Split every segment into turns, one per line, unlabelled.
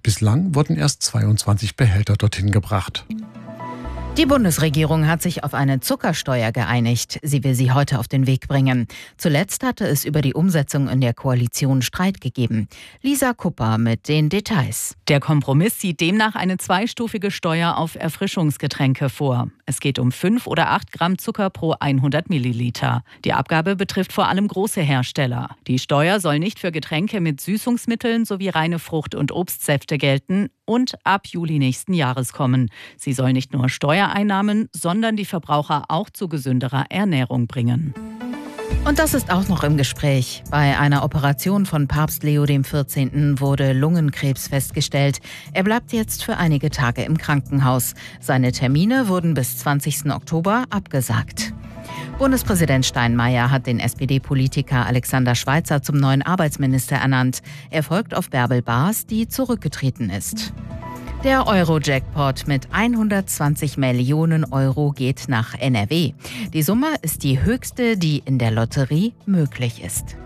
Bislang wurden erst 22 Behälter dorthin gebracht.
Die Bundesregierung hat sich auf eine Zuckersteuer geeinigt. Sie will sie heute auf den Weg bringen. Zuletzt hatte es über die Umsetzung in der Koalition Streit gegeben. Lisa Kupper mit den Details.
Der Kompromiss sieht demnach eine zweistufige Steuer auf Erfrischungsgetränke vor. Es geht um 5 oder 8 Gramm Zucker pro 100 Milliliter. Die Abgabe betrifft vor allem große Hersteller. Die Steuer soll nicht für Getränke mit Süßungsmitteln sowie reine Frucht- und Obstsäfte gelten und ab Juli nächsten Jahres kommen. Sie soll nicht nur Steuereinnahmen, sondern die Verbraucher auch zu gesünderer Ernährung bringen.
Und das ist auch noch im Gespräch. Bei einer Operation von Papst Leo XIV. Wurde Lungenkrebs festgestellt. Er bleibt jetzt für einige Tage im Krankenhaus. Seine Termine wurden bis 20. Oktober abgesagt. Bundespräsident Steinmeier hat den SPD-Politiker Alexander Schweitzer zum neuen Arbeitsminister ernannt. Er folgt auf Bärbel Baas, die zurückgetreten ist. Der Euro-Jackpot mit 120 Millionen Euro geht nach NRW. Die Summe ist die höchste, die in der Lotterie möglich ist.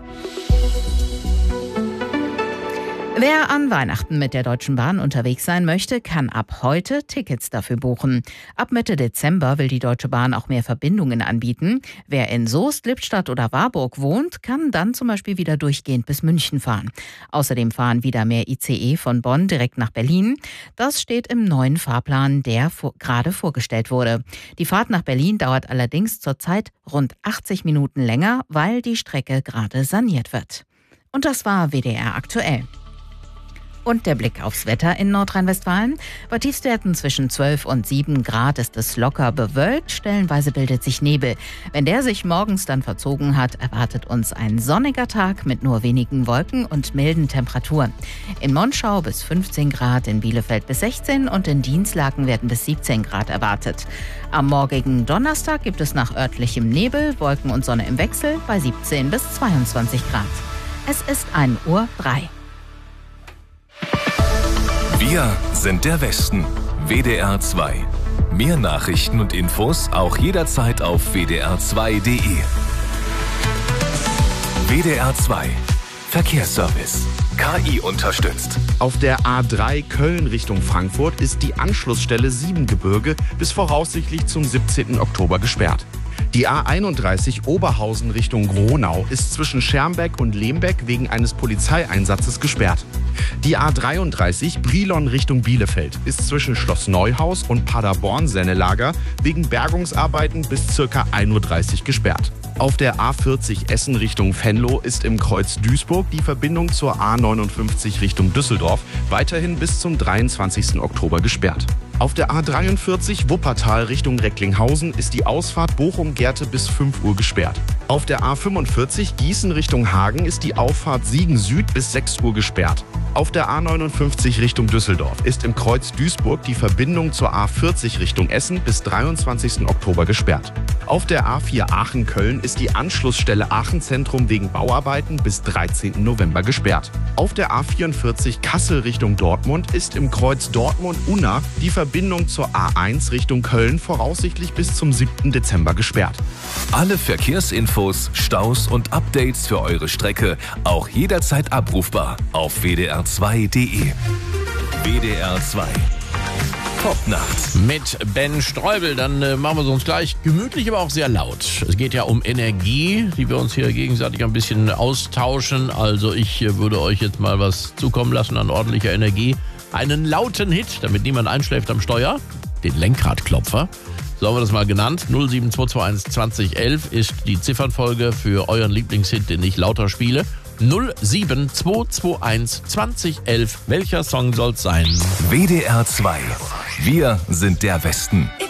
Wer an Weihnachten mit der Deutschen Bahn unterwegs sein möchte, kann ab heute Tickets dafür buchen. Ab Mitte Dezember will die Deutsche Bahn auch mehr Verbindungen anbieten. Wer in Soest, Lippstadt oder Warburg wohnt, kann dann zum Beispiel wieder durchgehend bis München fahren. Außerdem fahren wieder mehr ICE von Bonn direkt nach Berlin. Das steht im neuen Fahrplan, der gerade vorgestellt wurde. Die Fahrt nach Berlin dauert allerdings zurzeit rund 80 Minuten länger, weil die Strecke gerade saniert wird. Und das war WDR aktuell. Und der Blick aufs Wetter in Nordrhein-Westfalen. Bei Tiefstwerten zwischen 12 und 7 Grad ist es locker bewölkt. Stellenweise bildet sich Nebel. Wenn der sich morgens dann verzogen hat, erwartet uns ein sonniger Tag mit nur wenigen Wolken und milden Temperaturen. In Monschau bis 15 Grad, in Bielefeld bis 16 und in Dinslaken werden bis 17 Grad erwartet. Am morgigen Donnerstag gibt es nach örtlichem Nebel, Wolken und Sonne im Wechsel bei 17 bis 22 Grad. Es ist 1:03 Uhr.
Wir sind der Westen. WDR 2. Mehr Nachrichten und Infos auch jederzeit auf wdr2.de. WDR 2. Verkehrsservice. KI unterstützt.
Auf der A3 Köln Richtung Frankfurt ist die Anschlussstelle Siebengebirge bis voraussichtlich zum 17. Oktober gesperrt. Die A31 Oberhausen Richtung Gronau ist zwischen Schermbeck und Lembeck wegen eines Polizeieinsatzes gesperrt. Die A33 Brilon Richtung Bielefeld ist zwischen Schloss Neuhaus und Paderborn-Sennelager wegen Bergungsarbeiten bis ca. 1:30 Uhr gesperrt. Auf der A40 Essen Richtung Venlo ist im Kreuz Duisburg die Verbindung zur A59 Richtung Düsseldorf weiterhin bis zum 23. Oktober gesperrt. Auf der A43 Wuppertal Richtung Recklinghausen ist die Ausfahrt Bochum-Gerte bis 5 Uhr gesperrt. Auf der A45 Gießen Richtung Hagen ist die Auffahrt Siegen Süd bis 6 Uhr gesperrt. Auf der A59 Richtung Düsseldorf ist im Kreuz Duisburg die Verbindung zur A40 Richtung Essen bis 23. Oktober gesperrt. Auf der A4 Aachen-Köln ist die Anschlussstelle Aachen-Zentrum wegen Bauarbeiten bis 13. November gesperrt. Auf der A44 Kassel Richtung Dortmund ist im Kreuz Dortmund-Unna die Verbindung zur A1 Richtung Köln voraussichtlich bis zum 7. Dezember gesperrt.
Alle Verkehrsinfos, Staus und Updates für eure Strecke auch jederzeit abrufbar auf wdr2.de. WDR 2. Top-Nacht.
Mit Ben Streubel, dann machen wir es uns gleich gemütlich, aber auch sehr laut. Es geht ja um Energie, die wir uns hier gegenseitig ein bisschen austauschen. Also ich würde euch jetzt mal was zukommen lassen an ordentlicher Energie. Einen lauten Hit, damit niemand einschläft am Steuer. Den Lenkradklopfer. So haben wir das mal genannt. 07221 2011 ist die Ziffernfolge für euren Lieblingshit, den ich lauter spiele. 07221 2011. Welcher Song soll's sein?
WDR 2. Wir sind der Westen.